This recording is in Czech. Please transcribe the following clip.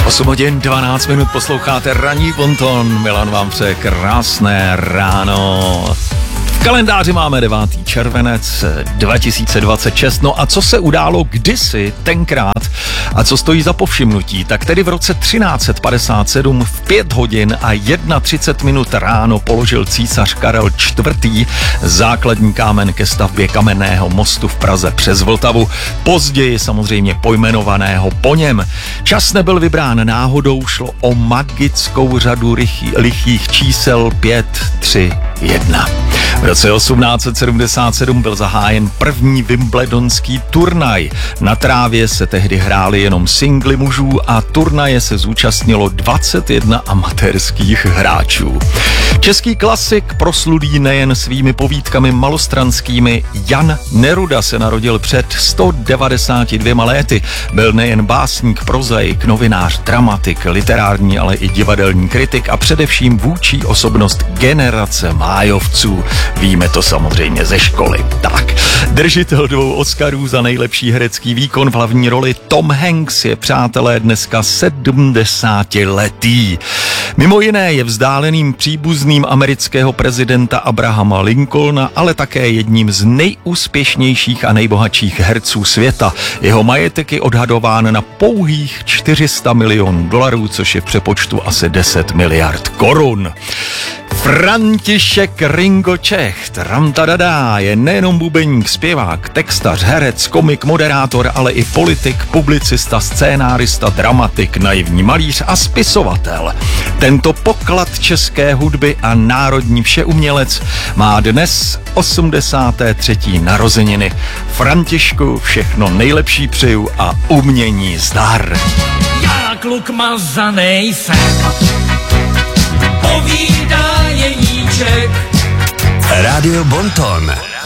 8 hodin 12 minut posloucháte Ranní bonton. Milan vám přeje krásné ráno. V kalendáři máme 9. červenec 2026. No a co se událo kdysi tenkrát a co stojí za povšimnutí, tak tedy v roce 1357 v 5 hodin a 31 minut ráno položil císař Karel IV. Základní kámen ke stavbě kamenného mostu v Praze přes Vltavu, později samozřejmě pojmenovaného po něm. Čas nebyl vybrán náhodou, šlo o magickou řadu lichých čísel 5, 3, 1. V roce 1877 byl zahájen první wimbledonský turnaj. Na trávě se tehdy hrály jenom singly mužů a turnaje se zúčastnilo 21 amatérských hráčů. Český klasik proslulý nejen svými povídkami malostranskými, Jan Neruda se narodil před 192 léty. Byl nejen básník, prozaik, novinář, dramatik, literární, ale i divadelní kritik a především vůdčí osobnost generace májovců. Víme to samozřejmě ze školy. Tak, držitel 2 Oscarů za nejlepší herecký výkon v hlavní roli Tom Hanks je, přátelé, dneska 70letý. Mimo jiné je vzdáleným příbuzným amerického prezidenta Abrahama Lincolna, ale také jedním z nejúspěšnějších a nejbohatších herců světa. Jeho majetek je odhadován na pouhých $400 milionů, což je v přepočtu asi 10 miliard korun. František Ringo Čech, tramtadadá, je nejenom bubeník, zpěvák, textař, herec, komik, moderátor, ale i politik, publicista, scénárista, dramatik, naivní malíř a spisovatel. Tento poklad české hudby a národní všeumělec má dnes 83. narozeniny. Františku, všechno nejlepší přeju a umění zdar. Já kluk mazanej jsem, povídá Jeníček. Radio Bonton.